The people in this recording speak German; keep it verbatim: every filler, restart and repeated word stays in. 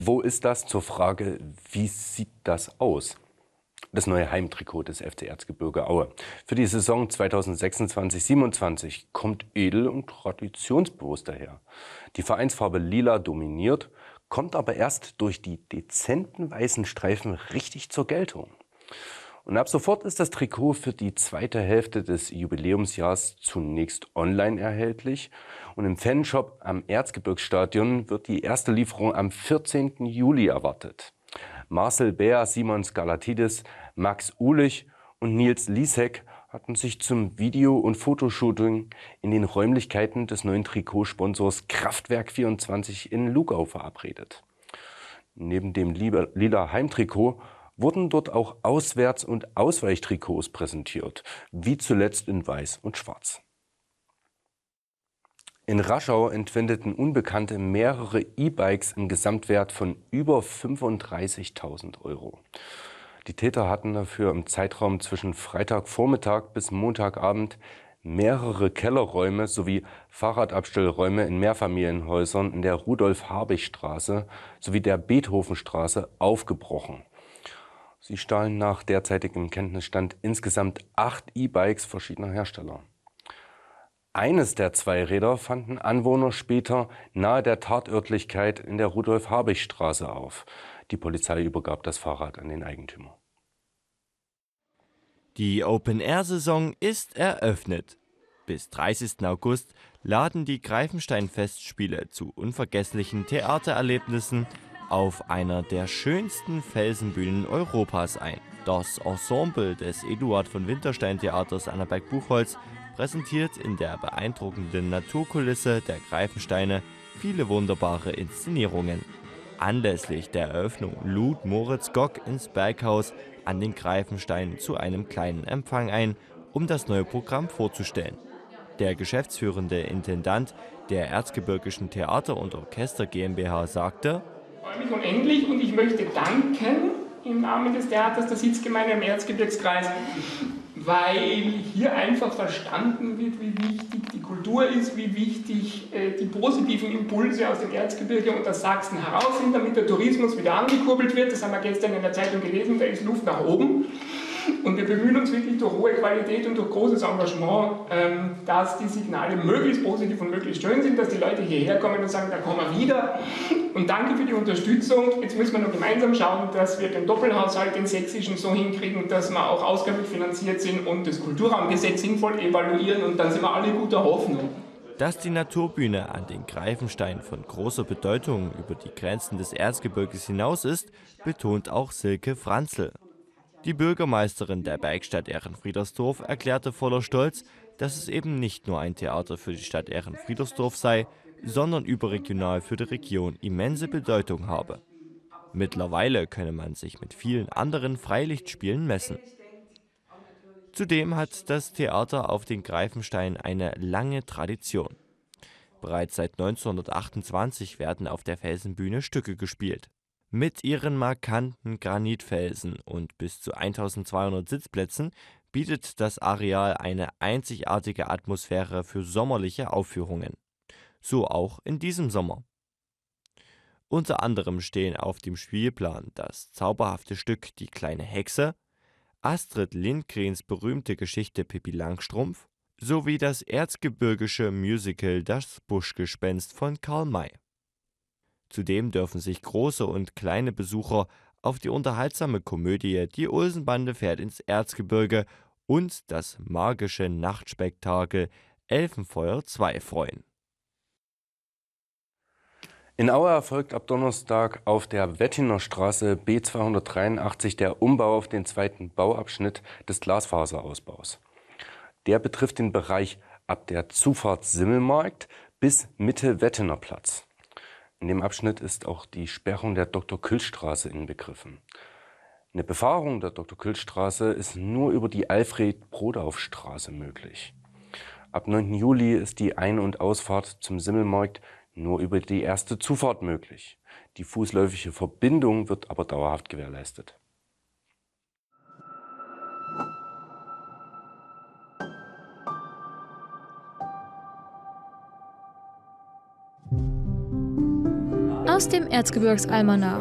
Wo ist das? Zur Frage, wie sieht das aus? Das neue Heimtrikot des F C Erzgebirge Aue. Für die Saison zweitausendsechsundzwanzig siebenundzwanzig kommt edel und traditionsbewusst daher. Die Vereinsfarbe Lila dominiert, kommt aber erst durch die dezenten weißen Streifen richtig zur Geltung. Und ab sofort ist das Trikot für die zweite Hälfte des Jubiläumsjahrs zunächst online erhältlich. Und im Fanshop am Erzgebirgsstadion wird die erste Lieferung am vierzehnten Juli erwartet. Marcel Bär, Simon Skalatidis, Max Uhlich und Nils Lisek hatten sich zum Video- und Fotoshooting in den Räumlichkeiten des neuen Trikotsponsors Kraftwerk vierundzwanzig in Lugau verabredet. Neben dem lila Heimtrikot wurden dort auch Auswärts- und Ausweichtrikots präsentiert, wie zuletzt in Weiß und Schwarz. In Raschau entwendeten Unbekannte mehrere E-Bikes im Gesamtwert von über fünfunddreißigtausend Euro. Die Täter hatten dafür im Zeitraum zwischen Freitagvormittag bis Montagabend mehrere Kellerräume sowie Fahrradabstellräume in Mehrfamilienhäusern in der Rudolf-Habich-Straße sowie der Beethovenstraße aufgebrochen. Sie stahlen nach derzeitigem Kenntnisstand insgesamt acht E-Bikes verschiedener Hersteller. Eines der zwei Räder fanden Anwohner später nahe der Tatörtlichkeit in der Rudolf-Habich-Straße auf. Die Polizei übergab das Fahrrad an den Eigentümer. Die Open-Air-Saison ist eröffnet. Bis dreißigsten August laden die Greifenstein-Festspiele zu unvergesslichen Theatererlebnissen auf einer der schönsten Felsenbühnen Europas ein. Das Ensemble des Eduard von Winterstein Theaters Annaberg-Buchholz präsentiert in der beeindruckenden Naturkulisse der Greifensteine viele wunderbare Inszenierungen. Anlässlich der Eröffnung lud Moritz Gock ins Berghaus an den Greifenstein zu einem kleinen Empfang ein, um das neue Programm vorzustellen. Der geschäftsführende Intendant der Erzgebirgischen Theater- und Orchester GmbH sagte: Ich freue mich unendlich und ich möchte danken im Namen des Theaters der Sitzgemeinde im Erzgebirgskreis, weil hier einfach verstanden wird, wie wichtig die Kultur ist, wie wichtig äh, die positiven Impulse aus dem Erzgebirge und aus Sachsen heraus sind, damit der Tourismus wieder angekurbelt wird. Das haben wir gestern in der Zeitung gelesen, da ist Luft nach oben. Und wir bemühen uns wirklich durch hohe Qualität und durch großes Engagement, ähm, dass die Signale möglichst positiv und möglichst schön sind, dass die Leute hierher kommen und sagen, da kommen wir wieder. Und danke für die Unterstützung. Jetzt müssen wir noch gemeinsam schauen, dass wir den Doppelhaushalt, den sächsischen, so hinkriegen, dass wir auch auskömmlich finanziert sind und das Kulturraumgesetz sinnvoll evaluieren und dann sind wir alle guter Hoffnung. Dass die Naturbühne an den Greifenstein von großer Bedeutung über die Grenzen des Erzgebirges hinaus ist, betont auch Silke Franzl. Die Bürgermeisterin der Bergstadt Ehrenfriedersdorf erklärte voller Stolz, dass es eben nicht nur ein Theater für die Stadt Ehrenfriedersdorf sei, sondern überregional für die Region immense Bedeutung habe. Mittlerweile könne man sich mit vielen anderen Freilichtspielen messen. Zudem hat das Theater auf den Greifenstein eine lange Tradition. Bereits seit neunzehnhundertachtundzwanzig werden auf der Felsenbühne Stücke gespielt. Mit ihren markanten Granitfelsen und bis zu eintausendzweihundert Sitzplätzen bietet das Areal eine einzigartige Atmosphäre für sommerliche Aufführungen. So auch in diesem Sommer. Unter anderem stehen auf dem Spielplan das zauberhafte Stück Die kleine Hexe, Astrid Lindgrens berühmte Geschichte Pippi Langstrumpf sowie das erzgebirgische Musical Das Buschgespenst von Karl May. Zudem dürfen sich große und kleine Besucher auf die unterhaltsame Komödie Die Olsenbande fährt ins Erzgebirge und das magische Nachtspektakel Elfenfeuer zwei freuen. In Aue erfolgt ab Donnerstag auf der Wettiner Straße B zweihundertdreiundachtzig der Umbau auf den zweiten Bauabschnitt des Glasfaserausbaus. Der betrifft den Bereich ab der Zufahrt Simmelmarkt bis Mitte Wettener Platz. In dem Abschnitt ist auch die Sperrung der Doktor-Kühl-Straße inbegriffen. Eine Befahrung der Doktor-Kühl-Straße ist nur über die Alfred-Brodauf-Straße möglich. Ab neunten Juli ist die Ein- und Ausfahrt zum Simmelmarkt nur über die erste Zufahrt möglich. Die fußläufige Verbindung wird aber dauerhaft gewährleistet. aus dem Erzgebirgsalmanach.